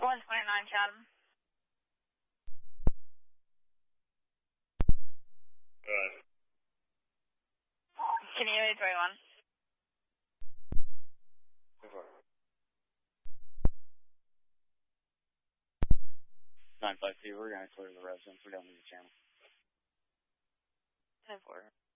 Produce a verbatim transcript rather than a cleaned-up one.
one twenty-nine, Chatham. Good. Can you hear me, twenty-one? Go for it. nine five two, we're going to clear the residence. We don't need the channel. ten four.